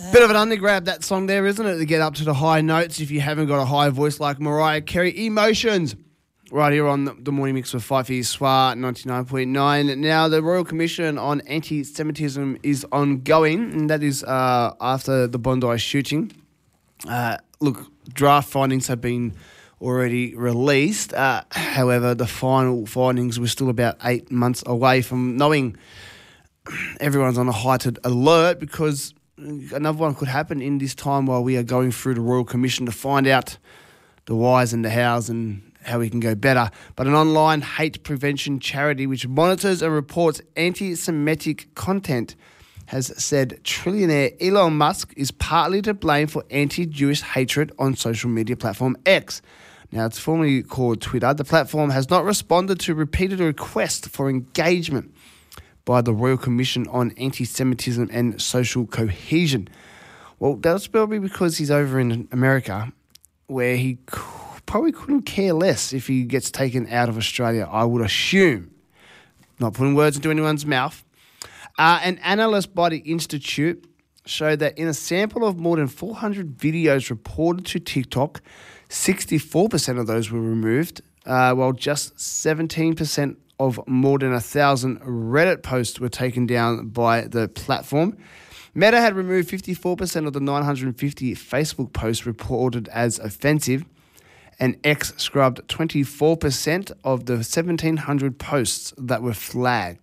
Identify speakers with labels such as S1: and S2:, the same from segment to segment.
S1: Bit of an undergrab, that song there, isn't it? To get up to the high notes if you haven't got a high voice like Mariah Carey. Emotions. Right here on the Morning Mix with Fifey Swar 99.9. Now, the Royal Commission on Anti-Semitism is ongoing, and that is after the Bondi shooting. Look, draft findings have been already released. However, the final findings were still about 8 months away from knowing. Everyone's on a heightened alert because another one could happen in this time while we are going through the Royal Commission to find out the whys and the hows and how we can go better. But an online hate prevention charity which monitors and reports anti-Semitic content has said trillionaire Elon Musk is partly to blame for anti-Jewish hatred on social media platform X. Now, it's formerly called Twitter. The platform has not responded to repeated requests for engagement by the Royal Commission on Anti-Semitism and Social Cohesion. Well, that's probably because he's over in America, where he probably couldn't care less if he gets taken out of Australia, I would assume. Not putting words into anyone's mouth. An analyst by the Institute showed that in a sample of more than 400 videos reported to TikTok, 64% of those were removed, while just 17% of more than 1,000 Reddit posts were taken down by the platform. Meta had removed 54% of the 950 Facebook posts reported as offensive, and X scrubbed 24% of the 1,700 posts that were flagged.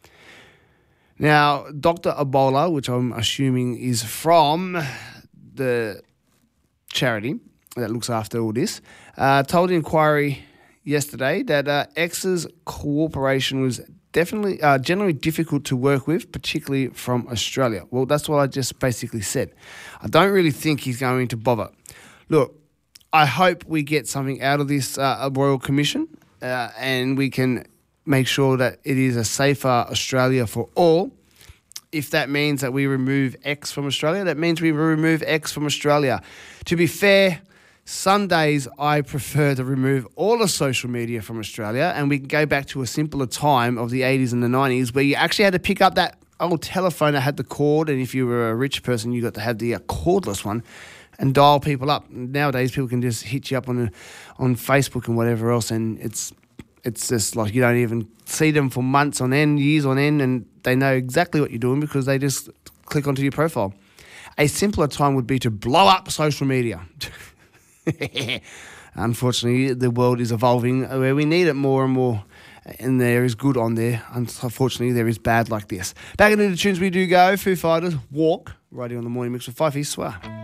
S1: Now, Dr. Ebola, which I'm assuming is from the charity that looks after all this, told the inquiry yesterday that X's cooperation was definitely generally difficult to work with, particularly from Australia. Well, that's what I just basically said. I don't really think he's going to bother. Look, I hope we get something out of this Royal Commission and we can make sure that it is a safer Australia for all. If that means that we remove X from Australia, that means we remove X from Australia. To be fair, some days I prefer to remove all the social media from Australia and we can go back to a simpler time of the 80s and the 90s where you actually had to pick up that old telephone that had the cord, and if you were a rich person, you got to have the cordless one and dial people up. Nowadays, people can just hit you up on Facebook and whatever else, and it's just like you don't even see them for months on end, years on end, and they know exactly what you're doing because they just click onto your profile. A simpler time would be to blow up social media. Unfortunately, the world is evolving where we need it more and more, and there is good on there. Unfortunately, there is bad like this. Back into the tunes we do go. Foo Fighters, Walk, right here on the Morning Mix with Fifey Swar.